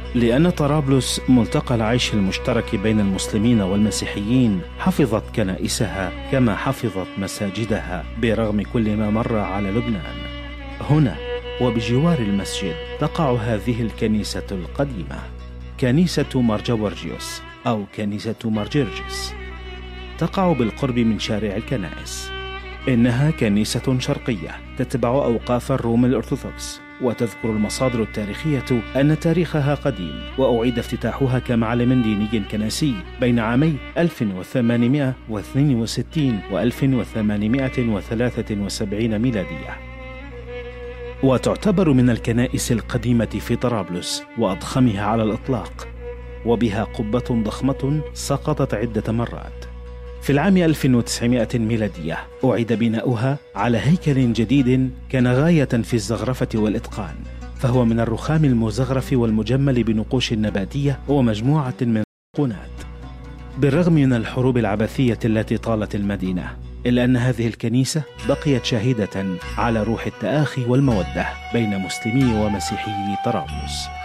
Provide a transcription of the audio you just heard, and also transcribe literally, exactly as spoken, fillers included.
لأن طرابلس ملتقى العيش المشترك بين المسلمين والمسيحيين حفظت كنائسها كما حفظت مساجدها برغم كل ما مر على لبنان. هنا وبجوار المسجد تقع هذه الكنيسة القديمة، كنيسة مارجورجيوس أو كنيسة مارجرجس، تقع بالقرب من شارع الكنائس. إنها كنيسة شرقية تتبع أوقاف الروم الأرثوذكس، وتذكر المصادر التاريخية أن تاريخها قديم، وأعيد افتتاحها كمعلم ديني كنسي بين عامي ألف وثمانمائة واثنين وستين و ألف وثمانمائة وثلاثة وسبعين ميلادية، وتعتبر من الكنائس القديمة في طرابلس وأضخمها على الإطلاق، وبها قبة ضخمة سقطت عدة مرات. في العام ألف وتسعمائة ميلادية أعيد بناؤها على هيكل جديد كان غاية في الزخرفة والإتقان، فهو من الرخام المزخرف والمجمل بنقوش نباتية ومجموعة من الأيقونات. بالرغم من الحروب العبثية التي طالت المدينة، إلا أن هذه الكنيسة بقيت شاهدة على روح التآخي والمودة بين مسلمي ومسيحي طرابلس.